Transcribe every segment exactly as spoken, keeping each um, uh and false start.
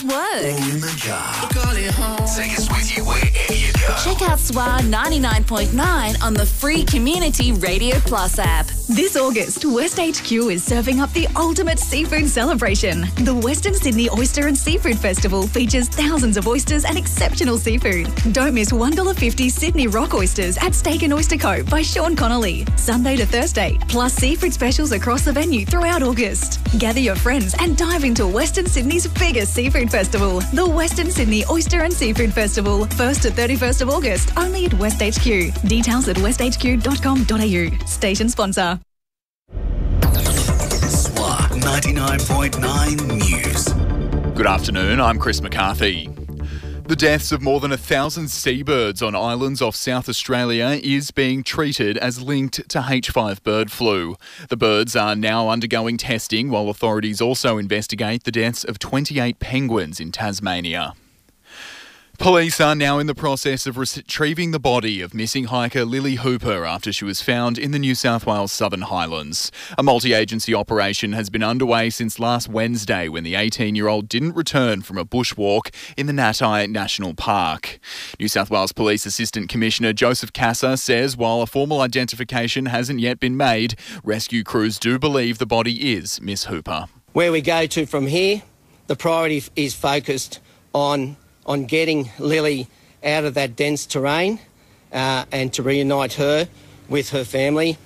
work. In the car. Call it home. Take us with you wherever you go. Check out S W A ninety-nine point nine on the free Community Radio Plus app. This August, West H Q is serving up the ultimate seafood celebration. The Western Sydney Oyster and Seafood Festival features thousands of oysters and exceptional seafood. Don't miss one dollar fifty Sydney Rock Oysters at Steak and Oyster Co. by Sean Connolly, Sunday to Thursday, plus seafood specials across the venue throughout August. Gather your friends and dive into Western Sydney's biggest seafood festival, the Western Sydney Oyster and Seafood Festival, first to thirty-first of August, only at West H Q. Details at west h q dot com dot a u. Station sponsor. S W A ninety-nine point nine News. Good afternoon, I'm Chris McCarthy. The deaths of more than a thousand seabirds on islands off South Australia is being treated as linked to H five bird flu. The birds are now undergoing testing while authorities also investigate the deaths of twenty-eight penguins in Tasmania. Police are now in the process of retrieving the body of missing hiker Lily Hooper after she was found in the New South Wales Southern Highlands. A multi-agency operation has been underway since last Wednesday when the eighteen-year-old didn't return from a bushwalk in the Natai National Park. New South Wales Police Assistant Commissioner Joseph Casa says while a formal identification hasn't yet been made, rescue crews do believe the body is Miss Hooper. Where we go to from here, the priority is focused on on getting Lily out of that dense terrain uh, and to reunite her with her family.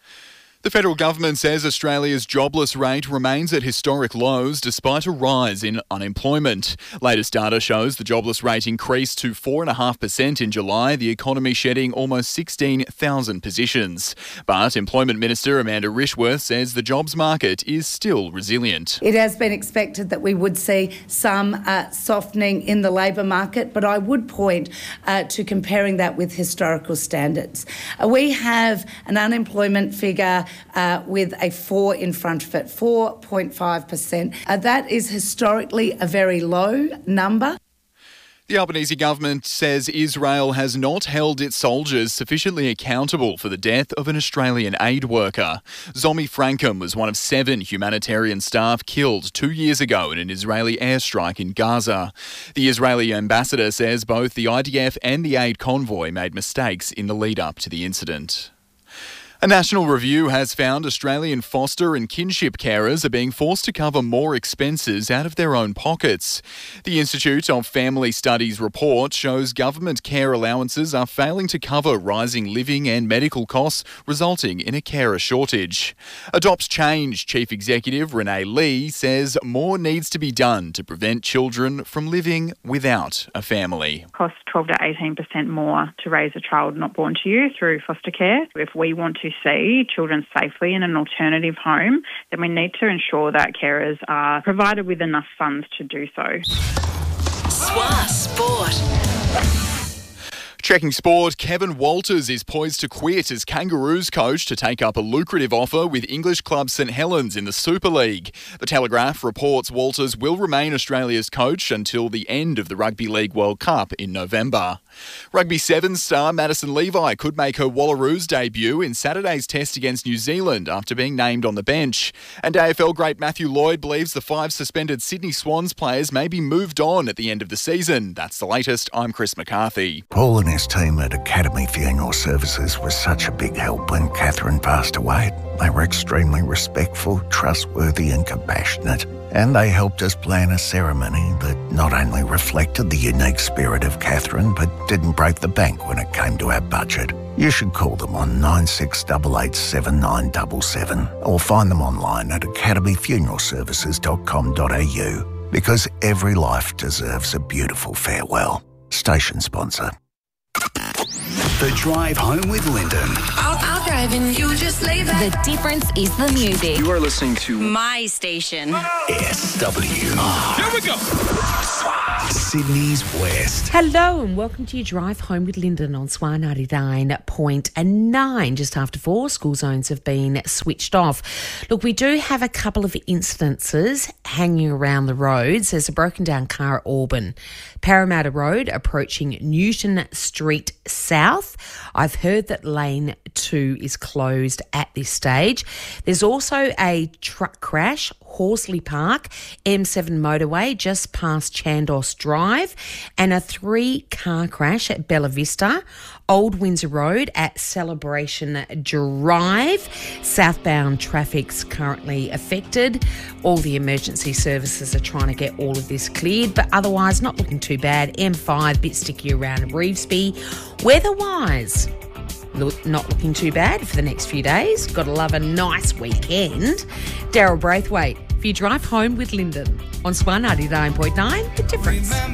The federal government says Australia's jobless rate remains at historic lows despite a rise in unemployment. Latest data shows the jobless rate increased to four point five percent in July, the economy shedding almost sixteen thousand positions. But Employment Minister Amanda Rishworth says the jobs market is still resilient. It has been expected that we would see some uh, softening in the labour market, but I would point uh, to comparing that with historical standards. Uh, we have an unemployment figure Uh, with a four in front of it, four point five percent. Uh, that is historically a very low number. The Albanese government says Israel has not held its soldiers sufficiently accountable for the death of an Australian aid worker. Zomi Frankham was one of seven humanitarian staff killed two years ago in an Israeli airstrike in Gaza. The Israeli ambassador says both the I D F and the aid convoy made mistakes in the lead-up to the incident. A national review has found Australian foster and kinship carers are being forced to cover more expenses out of their own pockets. The Institute of Family Studies report shows government care allowances are failing to cover rising living and medical costs, resulting in a carer shortage. Adopt Change Chief Executive Renee Lee says more needs to be done to prevent children from living without a family. It costs twelve to eighteen percent more to raise a child not born to you through foster care. If we want to see children safely in an alternative home, then we need to ensure that carers are provided with enough funds to do so. S W A Sport. Checking sport, Kevin Walters is poised to quit as Kangaroos coach to take up a lucrative offer with English club St Helens in the Super League. The Telegraph reports Walters will remain Australia's coach until the end of the Rugby League World Cup in November. Rugby Sevens star Madison Levi could make her Wallaroos debut in Saturday's test against New Zealand after being named on the bench. And A F L great Matthew Lloyd believes the five suspended Sydney Swans players may be moved on at the end of the season. That's the latest. I'm Chris McCarthy. Paul and his team at Academy Funeral Services was such a big help when Catherine passed away. They were extremely respectful, trustworthy and compassionate. And they helped us plan a ceremony that not only reflected the unique spirit of Catherine, but didn't break the bank when it came to our budget. You should call them on nine six eight eight seven nine seven seven or find them online at academy funeral services dot com dot a u because every life deserves a beautiful farewell. Station sponsor. The Drive Home with Lyndon. I'll, I'll drive and you just leave it. The difference is the music. You are listening to My station. S W R. Here we go. Sydney's West. Hello and welcome to your drive home with Lyndon on Swan ninety-nine point nine. Just after four, school zones have been switched off. Look, we do have a couple of incidences hanging around the roads. There's a broken down car at Auburn, Parramatta Road approaching Newton Street South. I've heard that lane two is closed at this stage. There's also a truck crash, Horsley Park, M seven motorway just past Chandos Drive, and a three-car crash at Bella Vista, Old Windsor Road at Celebration Drive. Southbound traffic's currently affected. All the emergency services are trying to get all of this cleared, but otherwise not looking too bad. M five, bit sticky around Revesby. Weather-wise, Look, not looking too bad for the next few days. Got to love a nice weekend. Daryl Braithwaite for your drive home with Lyndon on Swan ninety-nine point nine, The Difference.